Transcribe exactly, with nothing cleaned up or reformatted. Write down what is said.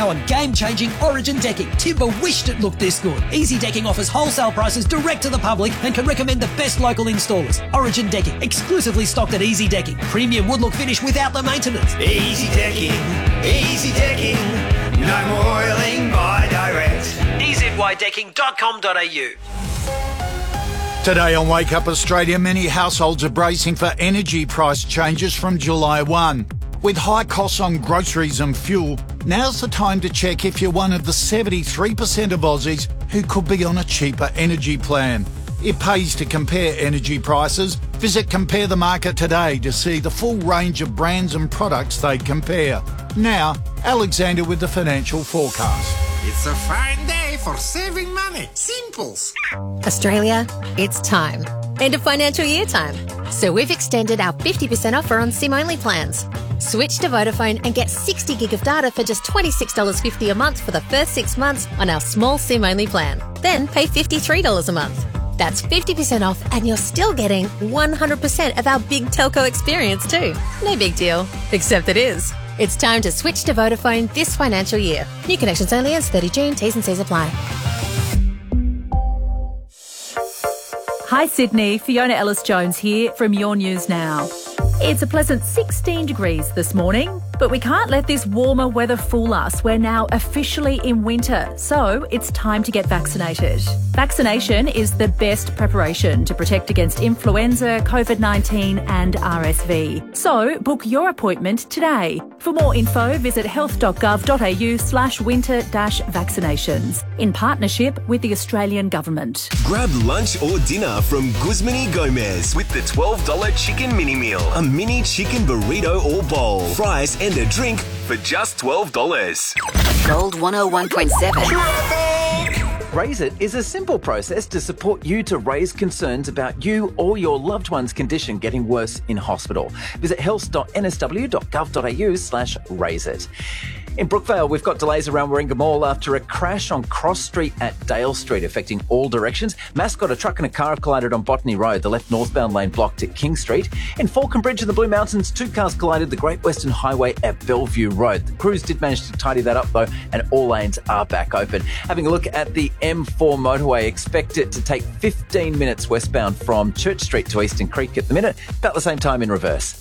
now on game-changing Origin decking. Timber wished it looked this good. Easy Decking offers wholesale prices direct to the public and can recommend the best local installers. Origin Decking, exclusively stocked at Easy Decking. Premium wood look finish without the maintenance. Easy Decking, Easy Decking, no more oiling, buy direct. e z y decking dot com dot a u. Today on Wake Up Australia, many households are bracing for energy price changes from July first. With high costs on groceries and fuel, now's the time to check if you're one of the seventy-three percent of Aussies who could be on a cheaper energy plan. It pays to compare energy prices. Visit Compare the Market today to see the full range of brands and products they compare. Now, Alexander with the financial forecast. It's a fine day for saving money. Simples. Australia, it's time. End of financial year time. So we've extended our fifty percent offer on SIM-only plans. Switch to Vodafone and get sixty gig of data for just twenty-six dollars fifty a month for the first six months on our small SIM-only plan. Then pay fifty-three dollars a month. That's fifty percent off and you're still getting one hundred percent of our big telco experience too. No big deal, except it is. It's time to switch to Vodafone this financial year. New connections only as thirty June. T's and C's apply. Hi Sydney, Fiona Ellis-Jones here from Your News Now. It's a pleasant sixteen degrees this morning, but we can't let this warmer weather fool us. We're now officially in winter, so it's time to get vaccinated. Vaccination is the best preparation to protect against influenza, COVID nineteen and R S V. So book your appointment today. For more info, visit health dot gov dot a u slash winter dash vaccinations in partnership with the Australian Government. Grab lunch or dinner from Guzman y Gomez with the twelve dollars chicken mini meal. A mini chicken burrito or bowl, fries and a drink for just twelve dollars. Gold one oh one point seven. Raise It is a simple process to support you to raise concerns about you or your loved one's condition getting worse in hospital. Visit health dot n s w dot gov dot a u slash raise it. In Brookvale, we've got delays around Warringah Mall after a crash on Cross Street at Dale Street, affecting all directions. Mascot, a truck and a car have collided on Botany Road, the left northbound lane blocked at King Street. In Falcon Bridge in the Blue Mountains, two cars collided the Great Western Highway at Bellevue Road. The crews did manage to tidy that up, though, and all lanes are back open. Having a look at the M four motorway, expect it to take fifteen minutes westbound from Church Street to Eastern Creek at the minute, about the same time in reverse.